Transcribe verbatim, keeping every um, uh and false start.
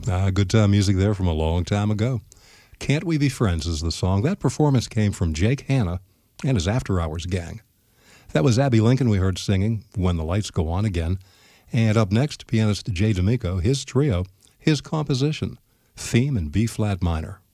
Ah, good time music there from a long time ago. Can't We Be Friends is the song. That performance came from Jake Hanna and his After Hours gang. That was Abby Lincoln we heard singing When the Lights Go On Again. And up next, pianist Jay D'Amico, his trio, his composition, Theme in B-flat minor.